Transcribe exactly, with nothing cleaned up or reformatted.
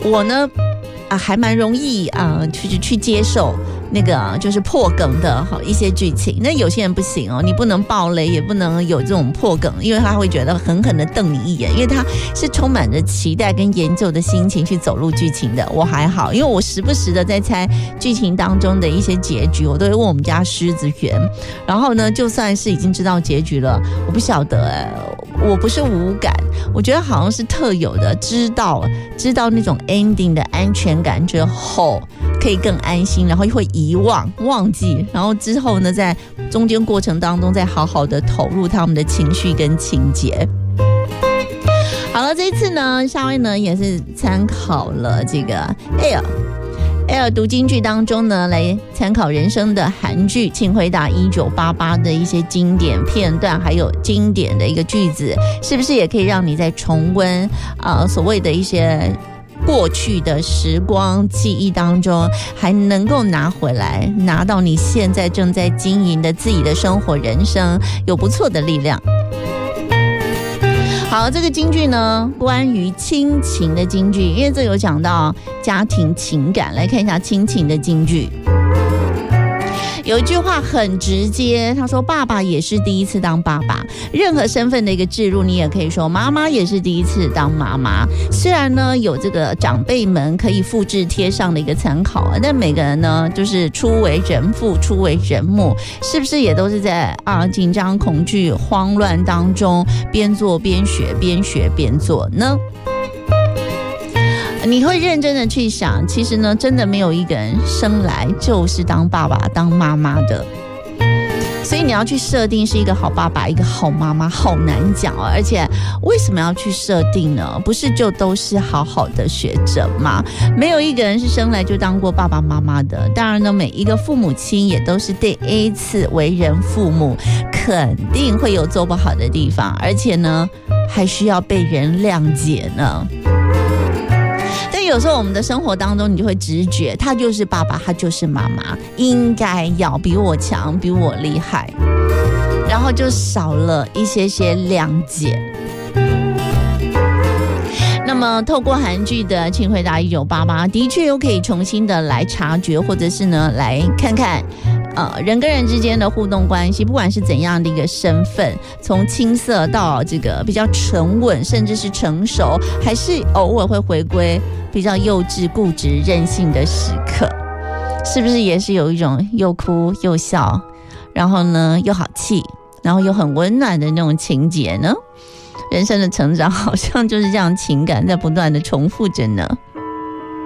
我呢啊还蛮容易啊、呃、去去接受那个就是破梗的一些剧情，那有些人不行哦，你不能爆雷，也不能有这种破梗，因为他会觉得狠狠的瞪你一眼，因为他是充满着期待跟研究的心情去走入剧情的。我还好，因为我时不时的在猜剧情当中的一些结局，我都会问我们家狮子园，然后呢就算是已经知道结局了，我不晓得哎，我不是无感，我觉得好像是特有的，知道知道那种 ending 的安全感之后可以更安心，然后会遗忘忘记，然后之后呢在中间过程当中再好好的投入他们的情绪跟情节。好了，这一次呢夏威呢也是参考了这个 Air Air 读金句当中呢来参考人生的韩剧《请回答一九八八》的一些经典片段，还有经典的一个句子，是不是也可以让你在重温呃所谓的一些过去的时光记忆当中，还能够拿回来，拿到你现在正在经营的自己的生活人生，有不错的力量。好，这个金句呢，关于亲情的金句，因为这有讲到家庭情感，来看一下亲情的金句。有一句话很直接，他说爸爸也是第一次当爸爸，任何身份的一个置入，你也可以说妈妈也是第一次当妈妈。虽然呢有这个长辈们可以复制贴上的一个参考，但每个人呢就是初为人父初为人母，是不是也都是在啊紧张恐惧慌乱当中边做边学边学边做呢？你会认真的去想，其实呢真的没有一个人生来就是当爸爸当妈妈的，所以你要去设定是一个好爸爸一个好妈妈好难讲哦。而且为什么要去设定呢？不是就都是好好的学者吗？没有一个人是生来就当过爸爸妈妈的。当然呢每一个父母亲也都是第一次为人父母，肯定会有做不好的地方，而且呢还需要被人谅解呢。但有时候我们的生活当中，你就会直觉他就是爸爸他就是妈妈，应该要比我强比我厉害，然后就少了一些些谅解。那么透过韩剧的《请回答一九八八》，的确又可以重新的来察觉，或者是呢来看看呃，人跟人之间的互动关系，不管是怎样的一个身份，从青涩到这个比较沉稳，甚至是成熟，还是偶尔会回归比较幼稚、固执、任性的时刻，是不是也是有一种又哭又笑，然后呢又好气，然后又很温暖的那种情节呢？人生的成长好像就是这样，情感在不断的重复着呢。